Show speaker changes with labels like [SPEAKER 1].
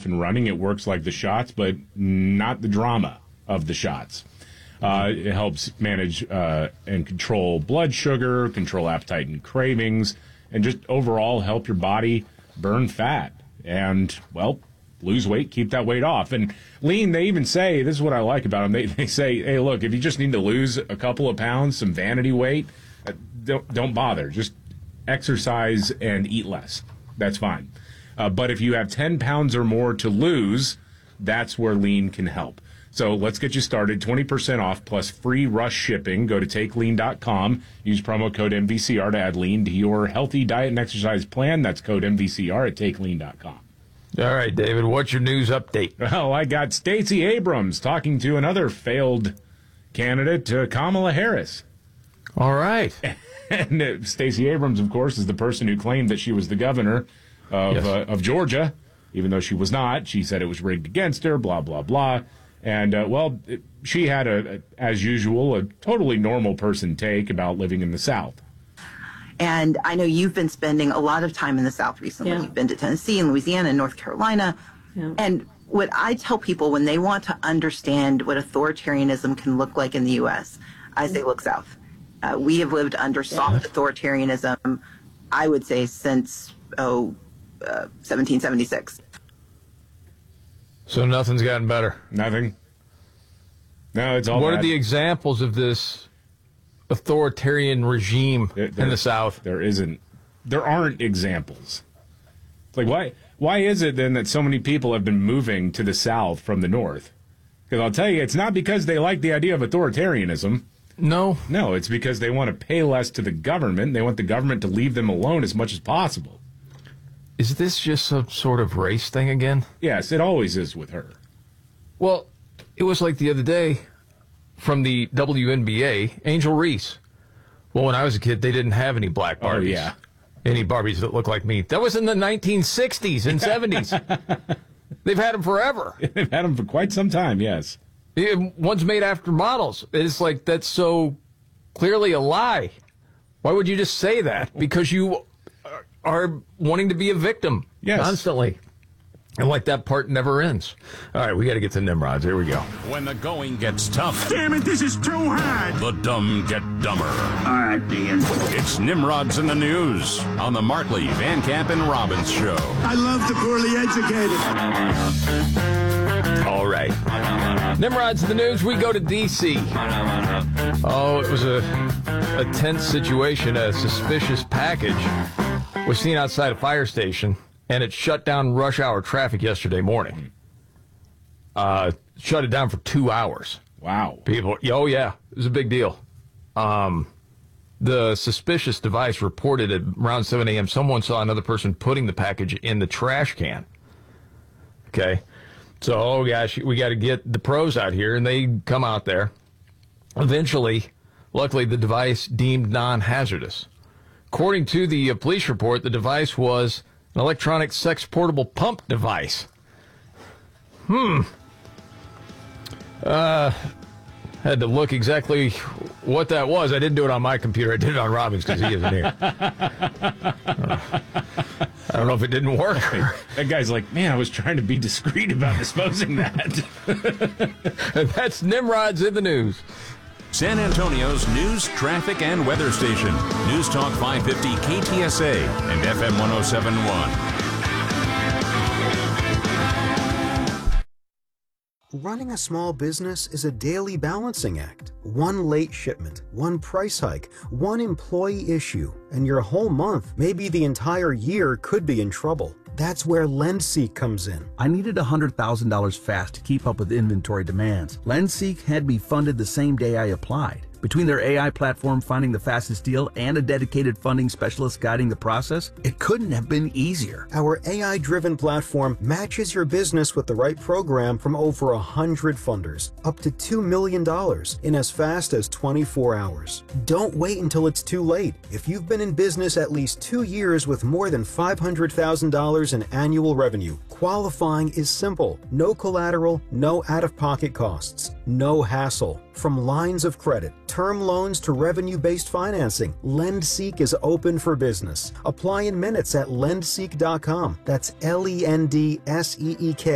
[SPEAKER 1] and running. It works like the shots, but not the drama of the shots. It helps manage and control blood sugar, control appetite and cravings, and just overall help your body burn fat and, well, lose weight, keep that weight off. And Lean, they even say, this is what I like about them, they say, hey, look, if you just need to lose a couple of pounds, some vanity weight, don't bother. Just exercise and eat less. That's fine. But if you have 10 pounds or more to lose, that's where Lean can help. So let's get you started. 20% off plus free rush shipping. Go to takelean.com. Use promo code MVCR to add Lean to your healthy diet and exercise plan. That's code MVCR at takelean.com.
[SPEAKER 2] All right, David, what's your news update?
[SPEAKER 1] Well, I got Stacey Abrams talking to another failed candidate, Kamala Harris.
[SPEAKER 2] All right.
[SPEAKER 1] And Stacey Abrams, of course, is the person who claimed that she was the governor of Georgia, even though she was not. She said it was rigged against her, blah, blah, blah. And, she had, as usual, a totally normal person take about living in the South.
[SPEAKER 3] And I know you've been spending a lot of time in the South recently. Yeah. You've been to Tennessee and Louisiana and North Carolina. Yeah. And what I tell people when they want to understand what authoritarianism can look like in the U.S., I say look south. We have lived under soft authoritarianism, I would say, since 1776.
[SPEAKER 2] So nothing's gotten better?
[SPEAKER 1] Nothing. No, it's all
[SPEAKER 2] What
[SPEAKER 1] bad.
[SPEAKER 2] are the examples of this authoritarian regime in the South?
[SPEAKER 1] There aren't examples. It's like, why is it then that so many people have been moving to the South from the North? Because I'll tell you, it's not because they like the idea of authoritarianism.
[SPEAKER 2] No,
[SPEAKER 1] it's because they want to pay less to the government. They want the government to leave them alone as much as possible.
[SPEAKER 2] Is this just some sort of race thing again?
[SPEAKER 1] Yes, it always is with her.
[SPEAKER 2] Well, it was like the other day from the WNBA, Angel Reese. Well, when I was a kid, they didn't have any black Barbies.
[SPEAKER 1] Oh, yeah.
[SPEAKER 2] Any Barbies that look like me. That was in the 1960s and 70s. They've had them forever.
[SPEAKER 1] They've had them for quite some time, yes.
[SPEAKER 2] One's made after models. It's like, that's so clearly a lie. Why would you just say that? Because you are wanting to be a victim constantly. And like that part never ends. All right, we got to get to Nimrods. Here we go.
[SPEAKER 4] When the going gets tough.
[SPEAKER 5] Damn it, this is too hard.
[SPEAKER 4] The dumb get dumber.
[SPEAKER 5] All right, Dean.
[SPEAKER 4] It's Nimrods in the News on the Markley, Van Camp, and Robbins Show.
[SPEAKER 5] I love the poorly educated.
[SPEAKER 2] All right. Nimrods in the News, we go to D.C. Oh, it was a tense situation. A suspicious package was seen outside a fire station, and it shut down rush hour traffic yesterday morning. Shut it down for 2 hours.
[SPEAKER 1] Wow.
[SPEAKER 2] People, oh yeah, it was a big deal. The suspicious device reported at around 7 a.m. someone saw another person putting the package in the trash can. Okay. So, oh gosh, we got to get the pros out here, and they come out there. Eventually, luckily, the device deemed non-hazardous. According to the police report, the device was an electronic sex portable pump device. Had to look exactly what that was. I didn't do it on my computer. I did it on Robbins because he isn't here. I don't know if it didn't work.
[SPEAKER 1] That guy's like, man, I was trying to be discreet about disposing that.
[SPEAKER 4] And
[SPEAKER 2] that's Nimrods in the News.
[SPEAKER 4] San Antonio's news, traffic, and weather station. News Talk 550 KTSA and FM 1071.
[SPEAKER 6] Running a small business is a daily balancing act. One late shipment, one price hike, one employee issue, and your whole month, maybe the entire year, could be in trouble. That's where LendSeek comes in.
[SPEAKER 7] I needed $100,000 fast to keep up with inventory demands. LendSeek had me funded the same day I applied. Between their AI platform finding the fastest deal and a dedicated funding specialist guiding the process, it couldn't have been easier.
[SPEAKER 6] Our AI-driven platform matches your business with the right program from over 100 funders, up to $2 million in as fast as 24 hours. Don't wait until it's too late. If you've been in business at least 2 years with more than $500,000 in annual revenue, qualifying is simple. No collateral, no out-of-pocket costs, no hassle. From lines of credit, term loans to revenue-based financing, LendSeek is open for business. Apply in minutes at lendseek.com. That's LENDSEEK.